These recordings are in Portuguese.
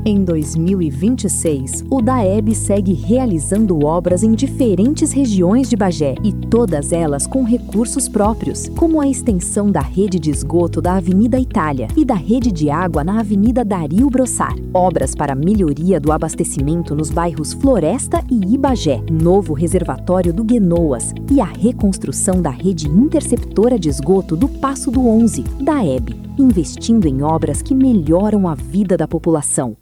Em 2026, o DAEB segue realizando obras em diferentes regiões de Bagé e todas elas com recursos próprios, como a extensão da rede de esgoto da Avenida Itália e da rede de água na Avenida Dario Brossar. Obras para melhoria do abastecimento nos bairros Floresta e Ibagé, novo reservatório do Guenoas e a reconstrução da rede interceptora de esgoto do Passo do 11, DAEB, investindo em obras que melhoram a vida da população.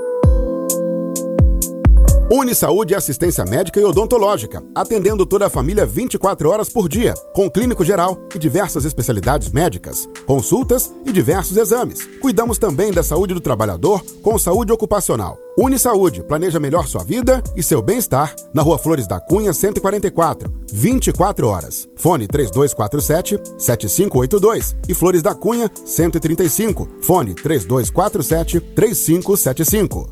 Unisaúde é assistência médica e odontológica, atendendo toda a família 24 horas por dia, com clínico geral e diversas especialidades médicas, consultas e diversos exames. Cuidamos também da saúde do trabalhador com saúde ocupacional. Unisaúde planeja melhor sua vida e seu bem-estar na Rua Flores da Cunha, 144, 24 horas. Fone 3247-7582 e Flores da Cunha, 135, fone 3247-3575.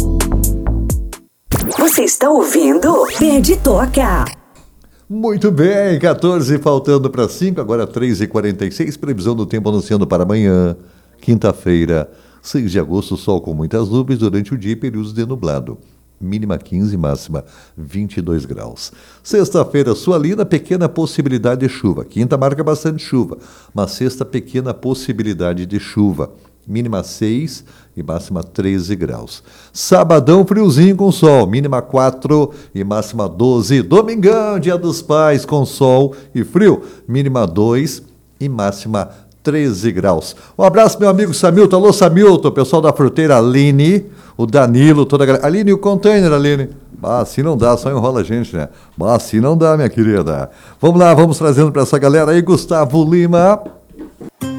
Você está ouvindo Pede Toca. Muito bem, 14 faltando para 5, agora 3h46, previsão do tempo anunciando para amanhã, quinta-feira, 6 de agosto, sol com muitas nuvens durante o dia e períodos de nublado. Mínima 15, máxima 22 graus. Sexta-feira, Sualina, pequena possibilidade de chuva. Quinta marca bastante chuva, mas sexta, pequena possibilidade de chuva. Mínima 6 e máxima 13 graus. Sabadão, friozinho com sol, mínima 4 e máxima 12. Domingão, dia dos pais, com sol e frio, mínima 2 e máxima 13 graus. Um abraço, meu amigo Samilton. Alô, Samilton, pessoal da fruteira, Aline, o Danilo, toda a galera. Aline, o container, Aline. Assim não dá, só enrola a gente, né? Assim não dá, minha querida. Vamos lá, vamos trazendo para essa galera aí, Gustavo Lima.